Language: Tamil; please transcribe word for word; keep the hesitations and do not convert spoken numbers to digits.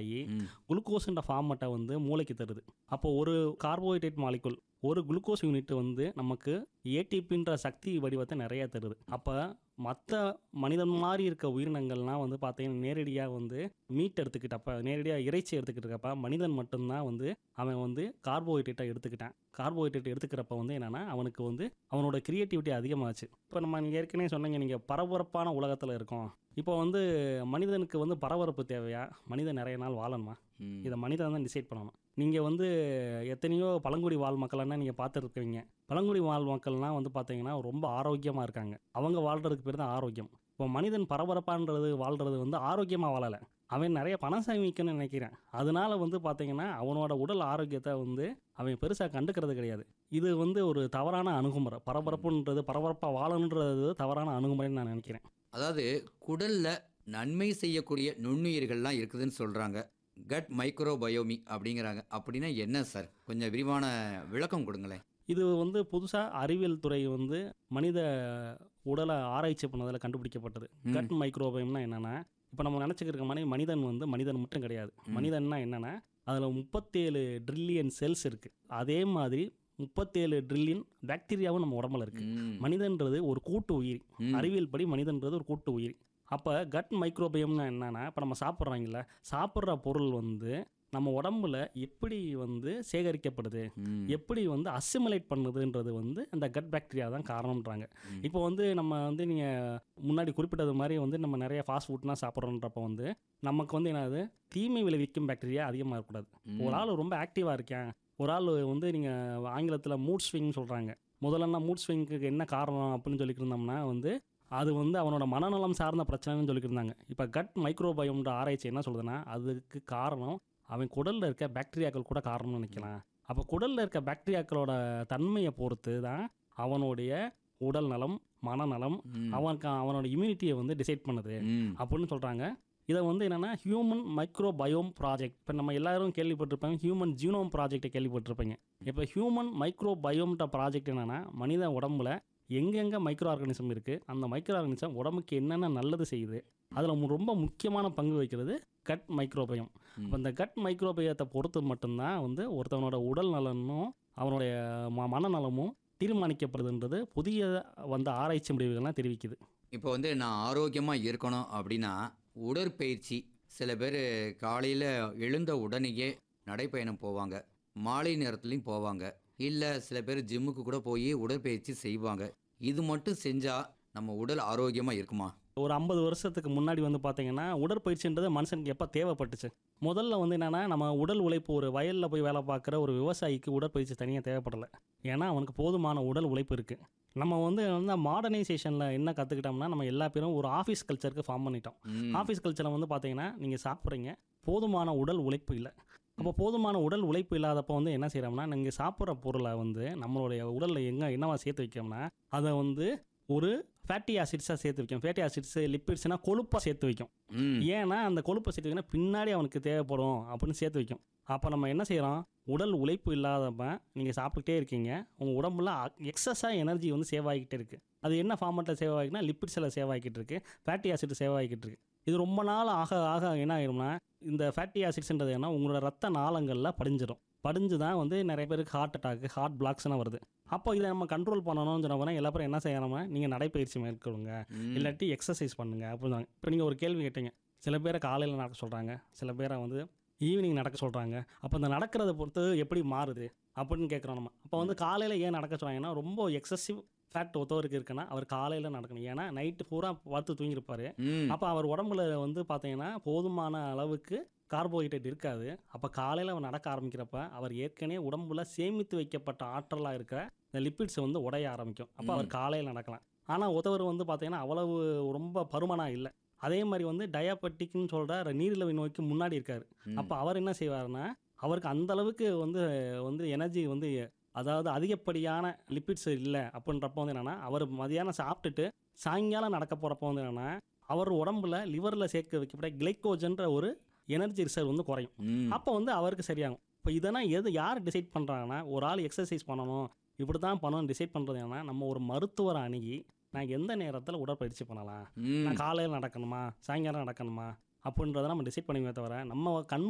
ஆகி ம். குளுக்கோஸ்ன்ற ஃபார்மட்டை வந்து மூளைக்கு தருது. அப்போ ஒரு கார்போஹைட்ரேட் மாலிகுல் ஒரு குளுக்கோஸ் யூனிட் வந்து நமக்கு ஏடிபின்ற சக்தி வடிவத்தை நிறையா தருது. அப்போ மற்ற மனிதன் மாதிரி இருக்க உயிரினங்கள்லாம் வந்து பார்த்தீங்கன்னா நேரடியாக வந்து மீட் எடுத்துக்கிட்டப்ப நேரடியாக இறைச்சி எடுத்துக்கிட்டப்ப மனிதன் மட்டும்தான் வந்து அவன் வந்து கார்போஹைட்ரேட்டை எடுத்துக்கிட்டான். கார்போஹைட்ரேட் எடுத்துக்கிறப்ப வந்து என்னென்னா அவனுக்கு வந்து அவனோட கிரியேட்டிவிட்டி அதிகமாச்சு. இப்போ நம்ம நீங்கள் ஏற்கனவே சொன்னீங்க, நீங்கள் பரபரப்பான உலகத்தில் இருக்கோம். இப்போ வந்து மனிதனுக்கு வந்து பரபரப்பு தேவையா, மனிதன் நிறைய நாள் வாழணுமா, ம். இதை மனிதன் தான் டிசைட் பண்ணணும். நீங்கள் வந்து எத்தனையோ பழங்குடி வாழ் மக்கள்னா நீங்கள் பார்த்துருக்கீங்க. பழங்குடி வாழ் மக்கள்லாம் வந்து பார்த்தீங்கன்னா ரொம்ப ஆரோக்கியமாக இருக்காங்க. அவங்க வாழ்கிறதுக்கு பேர் தான் ஆரோக்கியம். இப்போ மனிதன் பரபரப்பான்றது வாழ்கிறது வந்து ஆரோக்கியமாக வாழலை. அவன் நிறைய பணம் சேமிக்கணும்னு நினைக்கிறேன். அதனால வந்து பார்த்தீங்கன்னா அவனோட உடல் ஆரோக்கியத்தை வந்து அவன் பெருசாக கண்டுக்கிறது கிடையாது. இது வந்து ஒரு தவறான அணுகுமுறை. பரபரப்புன்றது பரபரப்பாக வாழணுன்றது தவறான அணுகுமுறைன்னு நான் நினைக்கிறேன். அதாவது குடல்ல நன்மை செய்யக்கூடிய நுண்ணுயிர்கள்லாம் இருக்குதுன்னு சொல்றாங்க. கட் மைக்ரோபயோமி அப்படிங்கிறாங்க. அப்படின்னா என்ன சார்? கொஞ்சம் விரிவான விளக்கம் கொடுங்களேன். இது வந்து புதுசாக அறிவியல் துறை வந்து மனித உடலை ஆராய்ச்சி பண்ணதில் கண்டுபிடிக்கப்பட்டது. ம். கட் மைக்ரோபயம்னா என்னென்னா, இப்போ நம்ம நினச்சிக்கிற இருக்க மாதிரி மனிதன் வந்து மனிதன் மட்டும் கிடையாது. ம். மனிதன்னா என்னென்னா அதில் முப்பத்தேழு ட்ரில்லியன் செல்ஸ் இருக்குது. அதே மாதிரி முப்பத்தேழு ட்ரில்லியன் பாக்டீரியாவும் நம்ம உடம்புல இருக்குது. ம். மனிதன்றது ஒரு கூட்டு உயிரி. ம். அறிவியல் படி மனிதன்றது ஒரு கூட்டு உயிரி. அப்போ கட் மைக்ரோபயம்னா என்னென்னா, இப்போ நம்ம சாப்பிட்றாங்கல்ல, சாப்பிட்ற பொருள் வந்து நம்ம உடம்புல எப்படி வந்து சேகரிக்கப்படுது, ம். எப்படி வந்து அசிமுலேட் பண்ணுதுன்றது வந்து அந்த கட் பாக்டீரியா தான் காரணம்ன்றாங்க. ம். இப்போ வந்து நம்ம வந்து நீங்கள் முன்னாடி குறிப்பிட்டது மாதிரி வந்து நம்ம நிறைய ஃபாஸ்ட் ஃபுட்லாம் சாப்பிட்றோன்றப்ப வந்து நமக்கு வந்து என்னது தீமை விளைவிக்கும் பாக்டீரியா அதிகமாக இருக்கக்கூடாது. ம். ஒரு ஆள் ரொம்ப ஆக்டிவாக இருக்கேன், ஒரு ஆள் வந்து நீங்கள் ஆங்கிலத்தில் மூட் ஸ்விங் சொல்கிறாங்க. முதல்ல மூட் ஸ்விங்க்கு என்ன காரணம் அப்படின்னு சொல்லிட்டு இருந்தோம்னா வந்து அது வந்து அவனோட மனநலம் சார்ந்த பிரச்சனைன்னு சொல்லிட்டு இருந்தாங்க. இப்போ கட் மைக்ரோபயோம்ன்ற ஆராய்ச்சி என்ன சொல்லுதுன்னா, அதுக்கு காரணம் அவன் குடலில் இருக்க பாக்டீரியாக்கள் கூட காரணம்னு நினைக்கலாம். அப்போ குடலில் இருக்க பாக்டீரியாக்களோட தன்மையை பொறுத்து தான் அவனுடைய உடல் நலம், மனநலம், ம். அவனுக்கு அவனோட இம்யூனிட்டியை வந்து டிசைட் பண்ணுது ம். அப்படின்னு சொல்கிறாங்க. இதை வந்து என்னென்னா ஹியூமன் மைக்ரோபயோம் ப்ராஜெக்ட். இப்போ நம்ம எல்லாரும் கேள்விப்பட்டிருப்பாங்க, ஹியூமன் ஜீனோம் ப்ராஜெக்டை கேள்விப்பட்டிருப்பீங்க. இப்போ ஹியூமன் மைக்ரோபயோம்ன்ற ப்ராஜெக்ட் என்னென்னா, மனித உடம்புல எங்கெங்கே மைக்ரோ ஆர்கானிசம் இருக்குது, அந்த மைக்ரோ ஆர்கானிசம் உடம்புக்கு என்னென்ன நல்லது செய்யுது, அதில் ரொம்ப முக்கியமான பங்கு வகிக்கிறது கட் மைக்ரோபயம். இப்போ இந்த கட் மைக்ரோபயத்தை பொறுத்து மட்டும்தான் வந்து ஒருத்தவனோட உடல் நலனும் அவனுடைய ம மனநலமும் தீர்மானிக்கப்படுதுன்றது புதிய வந்த ஆராய்ச்சி முடிவுகள்லாம் தெரிவிக்குது. இப்போ வந்து நான் ஆரோக்கியமாக இருக்கணும் அப்படின்னா உடற்பயிற்சி, சில பேர் காலையில் எழுந்த உடனேயே நடைப்பயணம் போவாங்க, மாலை நேரத்துலையும் போவாங்க, இல்லை சில பேர் ஜிம்முக்கு கூட போய் உடற்பயிற்சி செய்வாங்க. இது மட்டும் செஞ்சால் நம்ம உடல் ஆரோக்கியமாக இருக்குமா? ஒரு ஐம்பது வருஷத்துக்கு முன்னாடி வந்து பார்த்தீங்கன்னா உடற்பயிற்சின்றது மனுஷனுக்கு எப்போ தேவைப்பட்டுச்சு. முதல்ல வந்து என்னென்னா, நம்ம உடல் உழைப்பு ஒரு வயலில் போய் வேலை பார்க்குற ஒரு விவசாயிக்கு உடற்பயிற்சி தனியாக தேவைப்படலை. ஏன்னா அவனுக்கு போதுமான உடல் உழைப்பு இருக்குது. நம்ம வந்து வந்து மாடர்னைசேஷனில் என்ன கற்றுக்கிட்டோம்னா, நம்ம எல்லா பேரும் ஒரு ஆஃபீஸ் கல்ச்சருக்கு ஃபார்ம் பண்ணிட்டோம். ம். ஆஃபீஸ் கல்ச்சரில் வந்து பார்த்தீங்கன்னா நீங்கள் சாப்பிட்றீங்க, போதுமான உடல் உழைப்பு இல்லை. அப்போ போதுமான உடல் உழைப்பு இல்லாதப்போ வந்து என்ன செய்கிறோம்னா, நீங்கள் சாப்பிட்ற பொருளை வந்து நம்மளுடைய உடலில் எங்கே என்னவா சேர்த்து வைக்கோம்னா, அதை வந்து ஒரு ஃபேட்டி ஆசிட்ஸாக சேர்த்து வைக்கும். ஃபேட்டி ஆசிட்ஸ் லிப்பிட்ஸ்னா கொழுப்பாக சேர்த்து வைக்கும். ம். ஏன்னா அந்த கொழுப்பை சேர்த்து வைக்கணும் பின்னாடி அவனுக்கு தேவைப்படும் அப்படின்னு சேர்த்து வைக்கும். அப்போ நம்ம என்ன செய்கிறோம், உடல் உழைப்பு இல்லாதப்ப நீங்கள் சாப்பிட்டுக்கிட்டே இருக்கீங்க, உங்கள் உடம்புல எக்ஸஸாக எனர்ஜி வந்து சேவ் ஆகிக்கிட்டே இருக்குது. அது என்ன ஃபார்மெட்டில் சேவ் ஆகிக்குன்னா லிப்பிட்ஸில் சேவ் ஆகிக்கிட்டு இருக்கு, ஃபேட்டி ஆசிட் சேவ் ஆகிக்கிட்டு இருக்கு. இது ரொம்ப நாள் ஆக ஆக என்ன ஆகிடும்னா, இந்த ஃபேட்டி ஆசிட்ஸ்ன்றது என்ன உங்களோட ரத்த நாளங்களில் படிஞ்சிடும். படிஞ்சு தான் வந்து நிறைய பேருக்கு ஹார்ட் அட்டாக்கு, ஹார்ட் பிளாக்ஸ்லாம் வருது. அப்போ இதை நம்ம கண்ட்ரோல் பண்ணணும்னு சொன்னால் எல்லா பேரும் என்ன செய்யணும்னா, நீங்கள் நடைப்பயிற்சி மேற்கொள்ளுங்க, ம். இல்லாட்டி எக்ஸசைஸ் பண்ணுங்க அப்படின்னாங்க. இப்போ நீங்கள் ஒரு கேள்வி கேட்டீங்க, சில பேரை காலையில் நடக்க சொல்கிறாங்க, சில பேரை வந்து ஈவினிங் நடக்க சொல்கிறாங்க. அப்போ இந்த நடக்கிறத பொறுத்து எப்படி மாறுது அப்படின்னு கேட்குறோம் நம்ம. அப்போ வந்து காலையில் ஏன் நடக்க சொல்கிறாங்கன்னா, ரொம்ப எக்ஸசிவ் ஃபேட் ஒருத்தவருக்கு இருக்குன்னா அவர் காலையில் நடக்கணும். ஏன்னா நைட்டு பூரா பார்த்து தூங்கியிருப்பார். ம். அப்போ அவர் உடம்புல வந்து பார்த்தீங்கன்னா போதுமான அளவுக்கு கார்போஹைட்ரேட் இருக்காது. அப்போ காலையில் அவர் நடக்க ஆரம்பிக்கிறப்ப அவர் ஏற்கனவே உடம்புல சேமித்து வைக்கப்பட்ட ஆற்றலாக இருக்கிற இந்த லிப்பிட்ஸை வந்து உடைய ஆரம்பிக்கும். அப்போ அவர் காலையில் நடக்கலாம். ஆனால் ஒருத்தவர் வந்து பார்த்தீங்கன்னா அவ்வளவு ரொம்ப பருமனாக இல்லை. அதே மாதிரி வந்து டயாபெட்டிக்னு சொல்கிற நீரிழிவு நோய்க்கு முன்னாடி இருக்கார். ம். அப்போ அவர் என்ன செய்வார்னா, அவருக்கு அந்த அளவுக்கு வந்து வந்து எனர்ஜி வந்து அதாவது அதிகப்படியான லிப்பிட்ஸ் இல்லை அப்படின்றப்போ வந்து என்னென்னா, அவர் மதியானம் சாப்பிட்டுட்டு சாயங்காலம் நடக்க போகிறப்போ வந்து என்னென்னா, அவர் உடம்புல லிவரில் சேர்க்க வைக்கப்பட்ட கிளைக்கோஜன்ற ஒரு எனர்ஜி ரிசர்வ் வந்து குறையும். ம். அப்போ வந்து அவருக்கு சரியாகும். இப்போ இதெல்லாம் எது யார் டிசைட் பண்ணுறாங்கன்னா, ஒரு ஆள் எக்ஸசைஸ் பண்ணணும் இப்படி தான் பண்ணணும் டிசைட் பண்ணுறது என்னன்னா, நம்ம ஒரு மருத்துவரை அணுகி நான் எந்த நேரத்தில் உடற்பயிற்சி பண்ணலாம், ம். நான் காலையில் நடக்கணுமா சாயங்காலம் நடக்கணுமா அப்படின்றத நம்ம டிசைட் பண்ணிக்குமே தவிர நம்ம கண்